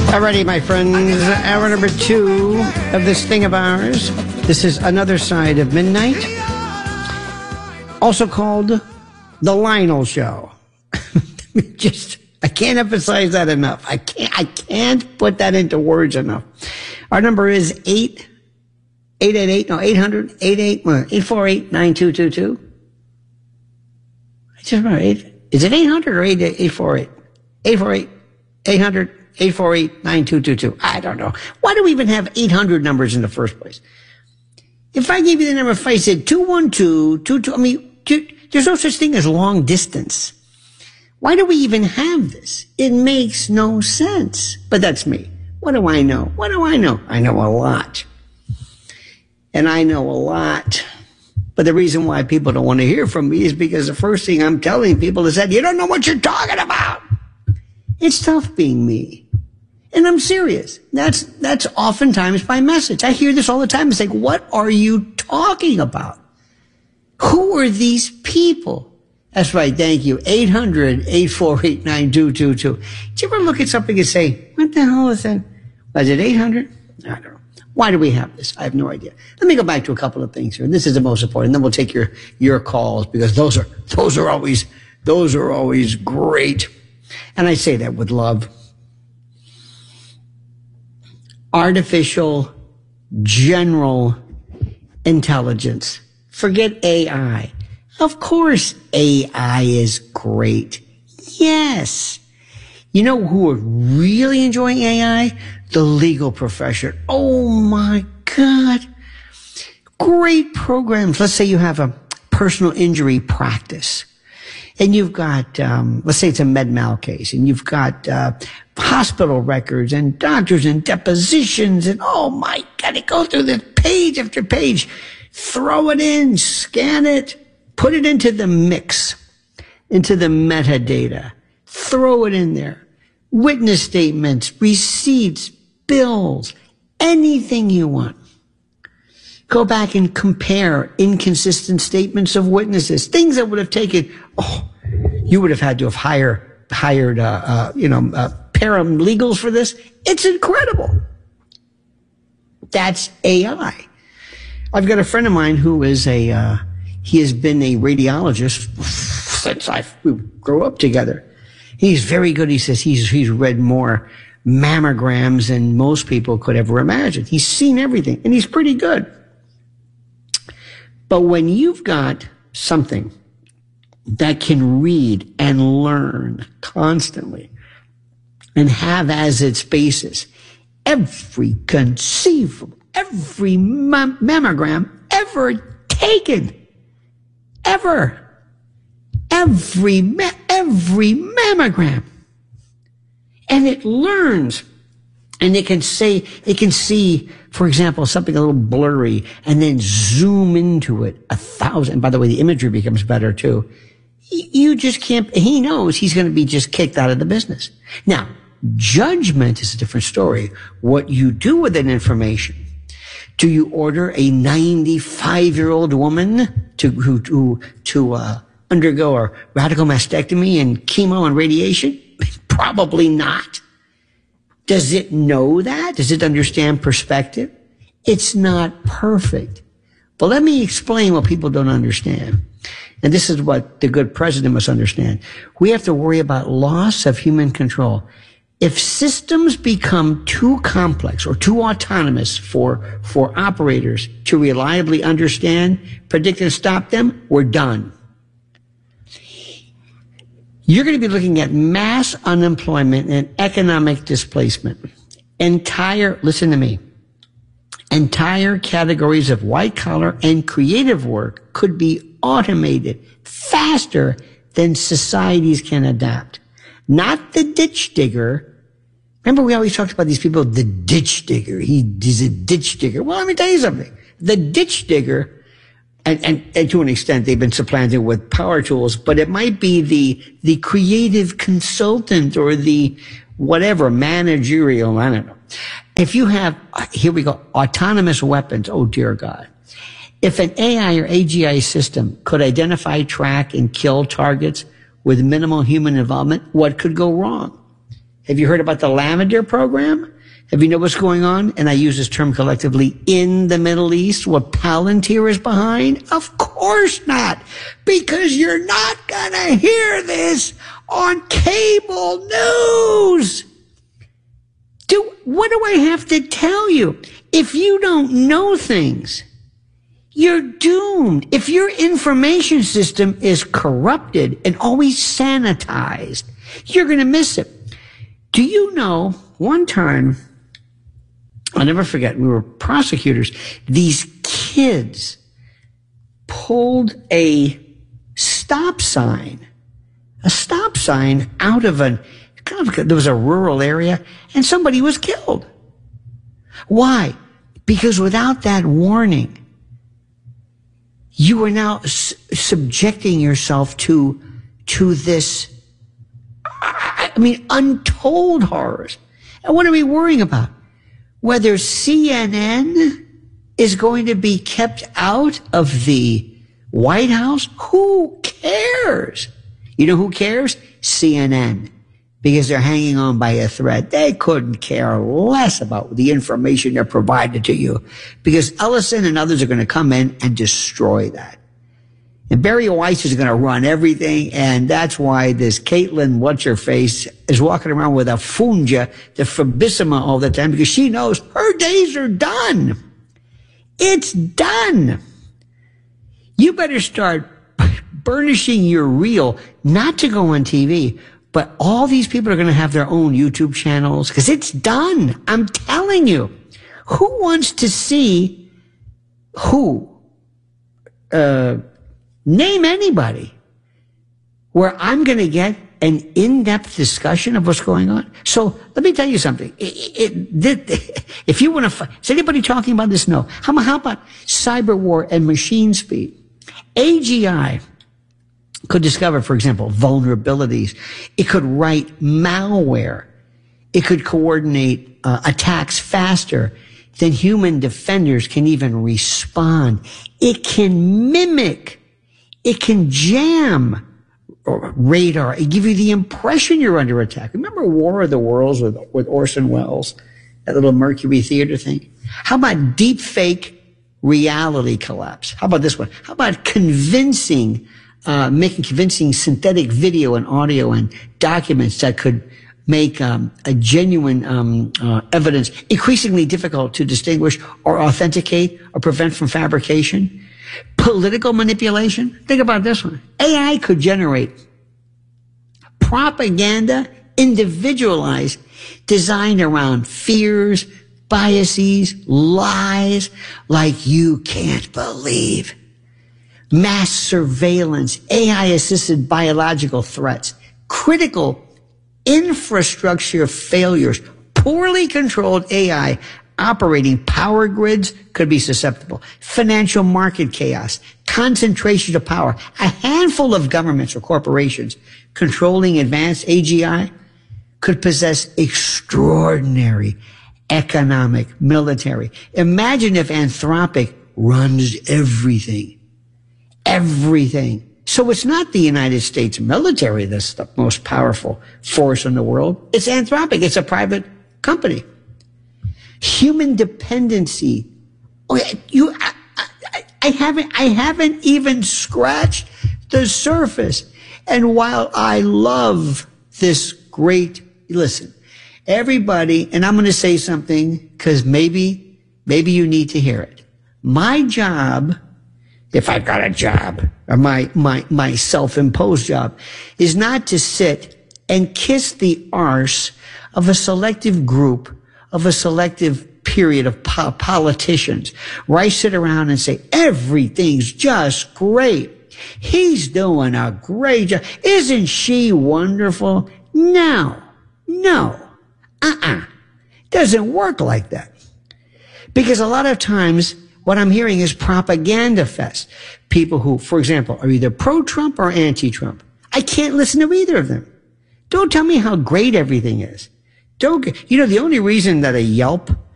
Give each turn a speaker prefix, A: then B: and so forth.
A: Alrighty, my friends, hour number 2 of this thing of ours. This is Another Side of Midnight, also called The Lionel Show. I can't emphasize that enough. I can't put that into words enough. Our number is 848-9222. I just remember, is it 800 or 848? 848-800-848-9222. I don't know. Why do we even have 800 numbers in the first place? If I gave you the number, if I said 212-22, I mean, there's no such thing as long distance. Why do we even have this? It makes no sense. But that's me. What do I know? What do I know? I know a lot. And I know a lot. But the reason why people don't want to hear from me is because the first thing I'm telling people is that you don't know what you're talking about. It's tough being me. And I'm serious. That's oftentimes my message. I hear this all the time. It's like, what are you talking about? Who are these people? That's right. Thank you. 800-848-9222. Did you ever look at something and say, what the hell is that? Was it 800? I don't know. Why do we have this? I have no idea. Let me go back to a couple of things here. And this is the most important. Then we'll take your calls, because those are always great. And I say that with love. Artificial general intelligence. Forget AI. Of course AI is great. Yes. You know who are really enjoying AI? The legal profession. Oh my God. Great programs. Let's say you have a personal injury practice. And you've got, let's say it's a med-mal case, and you've got hospital records and doctors and depositions, and oh my God, it goes through this page after page. Throw it in, scan it, put it into the mix, into the metadata. Throw it in there. Witness statements, receipts, bills, anything you want. Go back and compare inconsistent statements of witnesses, things that would have taken, you would have had to have hired paralegals for this. It's incredible. That's AI. I've got a friend of mine who is he has been a radiologist since we grew up together. He's very good. He says he's read more mammograms than most people could ever imagine. He's seen everything, and he's pretty good. But when you've got something that can read and learn constantly and have as its basis every mammogram ever taken, every mammogram, and it learns. And it can see, for example, something a little blurry, and then zoom into it 1,000. By the way, the imagery becomes better too. You just can't, he knows he's going to be just kicked out of the business. Now, judgment is a different story. What you do with that information. Do you order a 95-year-old woman to undergo a radical mastectomy and chemo and radiation? Probably not. Does it know that? Does it understand perspective? It's not perfect. But let me explain what people don't understand. And this is what the good president must understand. We have to worry about loss of human control. If systems become too complex or too autonomous for operators to reliably understand, predict, and stop them, we're done. You're going to be looking at mass unemployment and economic displacement. Listen to me, entire categories of white collar and creative work could be automated faster than societies can adapt. Not the ditch digger. Remember, we always talked about these people, the ditch digger. He's a ditch digger. Well, let me tell you something. The ditch digger, and to an extent, they've been supplanted with power tools, but it might be the creative consultant or the whatever, managerial, I don't know. If you have, here we go, autonomous weapons, oh dear God. If an AI or AGI system could identify, track, and kill targets with minimal human involvement, what could go wrong? Have you heard about the Lavender program? Have you know what's going on? And I use this term collectively, in the Middle East, what Palantir is behind? Of course not, because you're not going to hear this on cable news. What do I have to tell you? If you don't know things, you're doomed. If your information system is corrupted and always sanitized, you're going to miss it. Do you know, one time, I'll never forget, we were prosecutors. These kids pulled a stop sign out of there was a rural area, and somebody was killed. Why? Because without that warning, you are now subjecting yourself to this, untold horrors. And what are we worrying about? Whether CNN is going to be kept out of the White House? Who cares? You know who cares? CNN. Because they're hanging on by a thread. They couldn't care less about the information they're provided to you. Because Ellison and others are going to come in and destroy that. And Barry Weiss is going to run everything, and that's why this Caitlin What's-Her-Face is walking around with a funja, the Fabissima all the time, because she knows her days are done. It's done. You better start burnishing your reel, not to go on TV, but all these people are going to have their own YouTube channels, because it's done. I'm telling you. Who wants to see name anybody where I'm going to get an in-depth discussion of what's going on. So let me tell you something. If you want to, is anybody talking about this? No. How about cyber war and machine speed? AGI could discover, for example, vulnerabilities. It could write malware. It could coordinate attacks faster than human defenders can even respond. It can mimic. It can jam radar and give you the impression you're under attack. Remember War of the Worlds with Orson Welles, that little Mercury Theater thing? How about deep fake reality collapse? How about this one? How about making convincing synthetic video and audio and documents that could make a genuine evidence increasingly difficult to distinguish or authenticate or prevent from fabrication? Political manipulation. Think about this one. AI could generate propaganda, individualized, designed around fears, biases, lies, like you can't believe. Mass surveillance, AI-assisted biological threats, critical infrastructure failures, poorly controlled AI operating power grids could be susceptible. Financial market chaos, concentration of power, a handful of governments or corporations controlling advanced AGI could possess extraordinary economic, military. Imagine if Anthropic runs everything. Everything. So it's not the United States military that's the most powerful force in the world. It's Anthropic. It's a private company. Human dependency. I haven't even scratched the surface. And while I love this great, listen, everybody, and I'm going to say something because maybe you need to hear it. My job, if I've got a job, or my self-imposed job, is not to sit and kiss the arse of a selective group, of a selective period of politicians, where I sit around and say, everything's just great. He's doing a great job. Isn't she wonderful? No. Doesn't work like that. Because a lot of times, what I'm hearing is propaganda fest. People who, for example, are either pro-Trump or anti-Trump. I can't listen to either of them. Don't tell me how great everything is. The only reason that a Yelp